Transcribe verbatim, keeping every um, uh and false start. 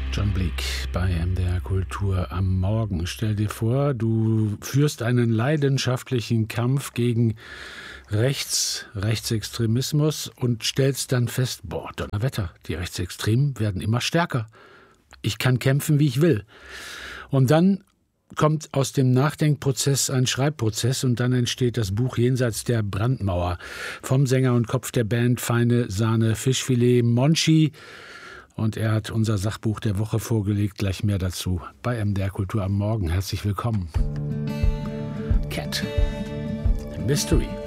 John Bleak bei M D R Kultur am Morgen. Stell dir vor, du führst einen leidenschaftlichen Kampf gegen Rechts, Rechtsextremismus und stellst dann fest, boah, Donnerwetter, die Rechtsextremen werden immer stärker. Ich kann kämpfen, wie ich will. Und dann kommt aus dem Nachdenkprozess ein Schreibprozess und dann entsteht das Buch Jenseits der Brandmauer vom Sänger und Kopf der Band Feine Sahne Fischfilet Monchi. Und er hat unser Sachbuch der Woche vorgelegt. Gleich mehr dazu bei M D R Kultur am Morgen. Herzlich willkommen. Cat. Mystery.